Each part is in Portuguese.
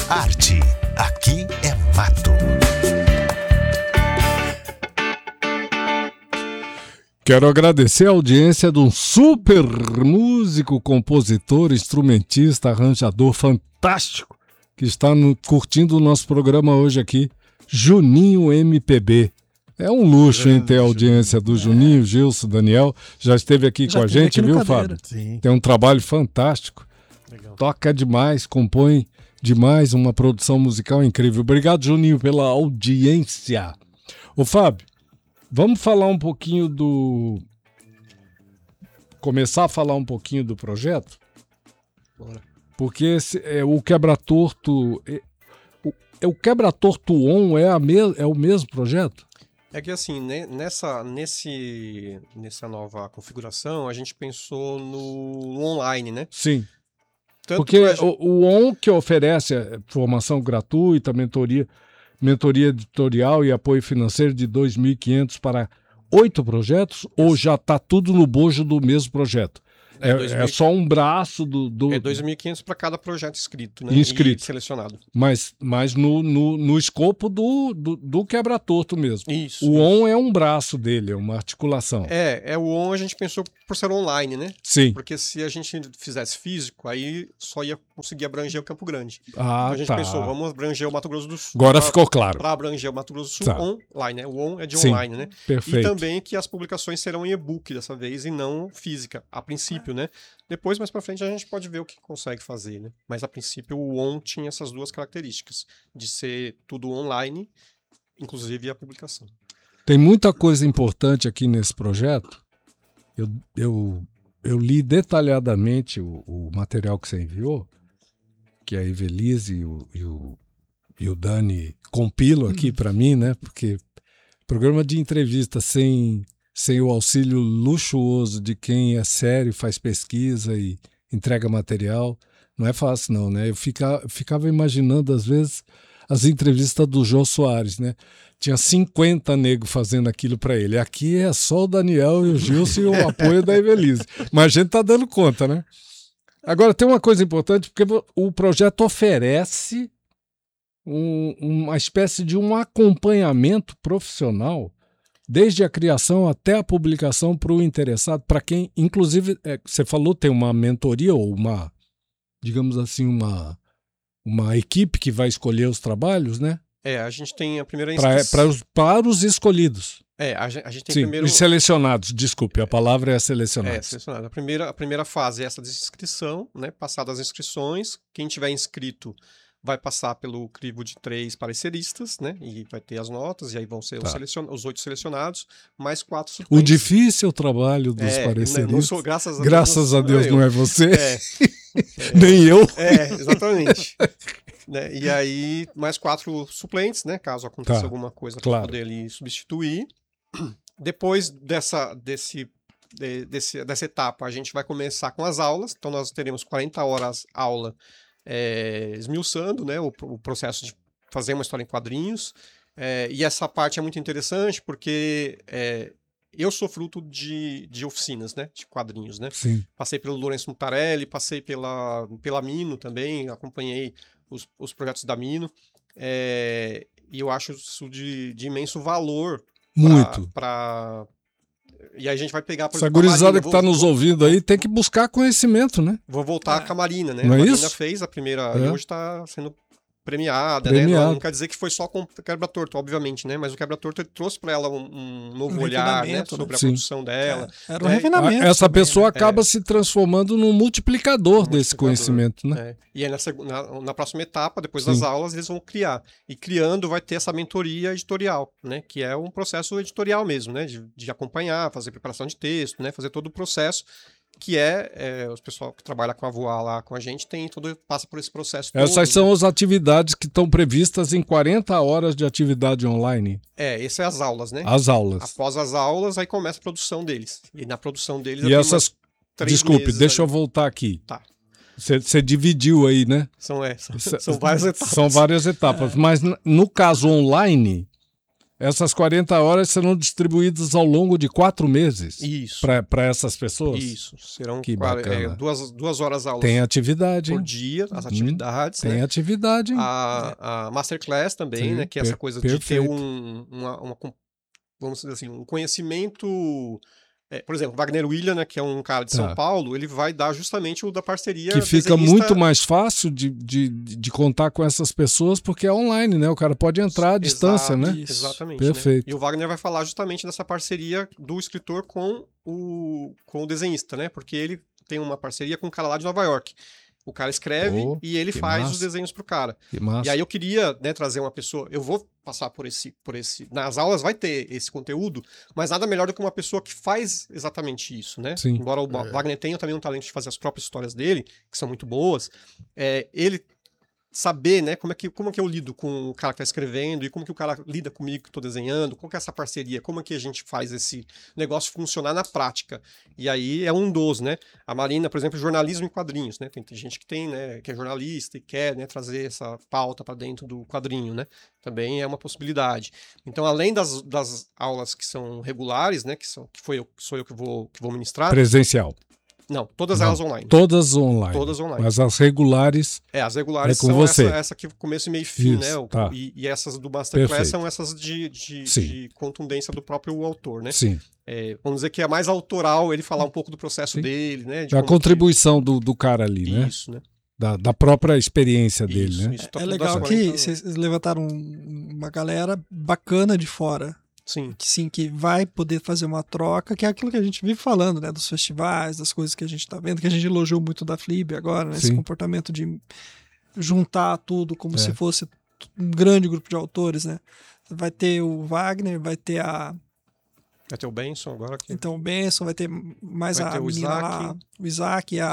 Arte. Aqui é mato. Quero agradecer a audiência de um super músico, compositor, instrumentista, arranjador fantástico que está curtindo o nosso programa hoje aqui, Juninho MPB. É um luxo, hein, ter a audiência do Juninho, Gilson, Daniel. Já esteve aqui com a gente, viu, Fábio? Sim. Tem um trabalho fantástico. Legal. Toca demais, compõe demais, uma produção musical incrível. Obrigado, Juninho, pela audiência. Ô, Fábio, vamos falar um pouquinho do... Começar a falar um pouquinho do projeto? Bora. Porque o Quebra-Torto... O Quebra-Torto On é o mesmo projeto? É que assim, né, nessa nova configuração, a gente pensou no online, né? Sim. Tanto Porque pra... o ON, que oferece formação gratuita, mentoria editorial e apoio financeiro de R$ 2.500 para 8 projetos, ou já está tudo no bojo do mesmo projeto? É só um braço do... É 2.500 para cada projeto inscrito, né? Inscrito. E selecionado. Mas no escopo do Quebra-Torto mesmo. Isso. O ON é um braço dele, é uma articulação. O ON a gente pensou por ser online, né? Sim. Porque se a gente fizesse físico, aí só ia conseguir abranger o Campo Grande. Ah, então a gente pensou, vamos abranger o Mato Grosso do Sul. Agora ficou claro. Para abranger o Mato Grosso do Sul, Tá. online, né? O ON é de Sim, online, né? Perfeito. E também que as publicações serão em e-book dessa vez e não física, a princípio, né? Depois, mais pra frente, a gente pode ver o que consegue fazer, né? Mas, a princípio, o ON tinha essas duas características, de ser tudo online, inclusive a publicação. Tem muita coisa importante aqui nesse projeto. Eu li detalhadamente o material que você enviou, que a Evelise e o Dani compilam aqui para mim, né? Porque programa de entrevista sem o auxílio luxuoso de quem é sério, faz pesquisa e entrega material, não é fácil não, né? Eu ficava imaginando, às vezes, as entrevistas do Jô Soares, né? Tinha 50 negros fazendo aquilo para ele. Aqui é só o Daniel e o Gilson e o apoio da Evelise. Mas a gente tá dando conta, né? Agora, tem uma coisa importante, porque o projeto oferece uma espécie de um acompanhamento profissional desde a criação até a publicação para o interessado, para quem, inclusive, você falou, tem uma mentoria ou uma, digamos assim, uma equipe que vai escolher os trabalhos, né? A gente tem a primeira inscrição. Para os escolhidos. A gente tem Sim, primeiro... os selecionados, desculpe, a palavra é selecionados. Selecionado. A primeira fase é essa de inscrição, né? Passadas as inscrições, quem tiver inscrito vai passar pelo crivo de 3 pareceristas, né? E vai ter as notas, e aí vão ser os 8 selecionados, mais 4 suplentes. O difícil trabalho dos pareceristas. Não sou, graças a Deus não é você. Nem eu. Exatamente. Né? E aí, mais 4 suplentes, né? Caso aconteça alguma coisa para poder ali substituir. Depois dessa etapa, a gente vai começar com as aulas. Então, nós teremos 40 horas aula esmiuçando, né, o processo de fazer uma história em quadrinhos. E essa parte é muito interessante porque eu sou fruto de oficinas, né, de quadrinhos, né? Sim. Passei pelo Lourenço Mutarelli, passei pela Mino também, acompanhei os projetos da Mino, e eu acho isso de imenso valor. Muito. E aí a gente vai pegar... Essa gurizada que está nos ouvindo aí tem que buscar conhecimento, né? Vou voltar com a Marina, né? Não a é Marina isso? fez a primeira e hoje está sendo premiada, né? Não quer dizer que foi só com o Quebra-Torto, obviamente, né? Mas o Quebra-Torto trouxe para ela um novo olhar, né? Sobre a produção dela. Era um refinamento. Essa também, pessoa acaba se transformando num multiplicador desse conhecimento, né? E aí na próxima etapa, depois das aulas, eles vão criar. E criando vai ter essa mentoria editorial, né? Que é um processo editorial mesmo, né? De acompanhar, fazer preparação de texto, né? Fazer todo o processo. Que os pessoal que trabalha com a Voar lá com a gente passa por esse processo todo. Essas são as atividades que estão previstas em 40 horas de atividade online. Essas são as aulas, né? As aulas. Após as aulas, aí começa a produção deles. E na produção deles... E essas... Desculpe, deixa eu voltar aqui. Tá. Você dividiu aí, né? São várias etapas. São várias etapas. Mas no caso online, Essas 40 horas serão distribuídas ao longo de 4 meses Isso. para essas pessoas? Isso. Serão Que bacana. 2 horas aulas Tem atividade, por hein? dia, as atividades, Tem né? atividade, hein? A Masterclass também, Sim, né? Que é essa coisa de ter perfeito. vamos dizer assim, um conhecimento. Por exemplo, Wagner William, né, que é um cara de São Paulo, ele vai dar justamente o da parceria Que fica desenhista... muito mais fácil de contar com essas pessoas porque é online, né? O cara pode entrar à distância, né? Exatamente. Perfeito. Né? E o Wagner vai falar justamente dessa parceria do escritor com o desenhista, né? Porque ele tem uma parceria com um cara lá de Nova York. O cara escreve e ele faz os desenhos pro cara. Que massa. E aí eu queria, né, trazer uma pessoa... Eu vou passar por esse... Nas aulas vai ter esse conteúdo, mas nada melhor do que uma pessoa que faz exatamente isso, né? Sim. Embora o Wagner tenha também um talento de fazer as próprias histórias dele, que são muito boas, ele saber, né, como é que eu lido com o cara que tá escrevendo e como que o cara lida comigo que tô desenhando, como que é essa parceria, como é que a gente faz esse negócio funcionar na prática. E aí é um dos, né? A Marina, por exemplo, jornalismo em quadrinhos, né? Tem gente que tem, né, que é jornalista e quer, né, trazer essa pauta para dentro do quadrinho, né? Também é uma possibilidade. Então, além das aulas que são regulares, né, sou eu que vou ministrar. Presencial. Não, todas elas online. Todas online. Todas online. Mas as regulares. As regulares com são você. essa que começo e meio e fim, isso, né? Tá. E essas do Masterclass Perfeito. são essas de contundência do próprio autor, né? Sim. Vamos dizer que é mais autoral ele falar um pouco do processo dele, né? A contribuição do cara ali, né? Isso, né? Da própria experiência dele, né? Isso, é legal que vocês levantaram uma galera bacana de fora. Sim. Que vai poder fazer uma troca, que é aquilo que a gente vive falando, né? Dos festivais, das coisas que a gente tá vendo, que a gente elogiou muito da Flib agora, né? Esse comportamento de juntar tudo como se fosse um grande grupo de autores, né? Vai ter o Wagner, vai ter o Benson agora aqui. Então o Benson, vai ter mais vai ter menina Isaac. lá, o Isaac e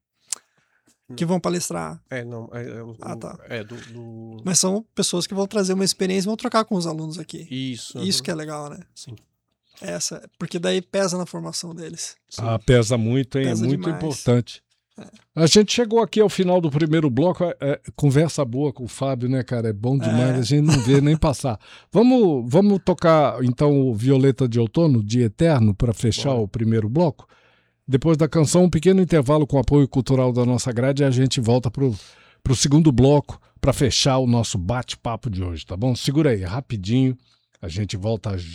que vão palestrar. Tá. Mas são pessoas que vão trazer uma experiência e vão trocar com os alunos aqui. Isso que é legal, né? Sim. Porque daí pesa na formação deles. Pesa muito, hein? Pesa é muito demais. importante. A gente chegou aqui ao final do primeiro bloco, conversa boa com o Fábio, né, cara? É bom demais, a gente não vê nem passar. Vamos tocar, então, o Violeta de Outono, Dia Eterno, para fechar o primeiro bloco? Depois da canção, um pequeno intervalo com apoio cultural da nossa grade e a gente volta pro segundo bloco para fechar o nosso bate-papo de hoje, tá bom? Segura aí, rapidinho, a gente volta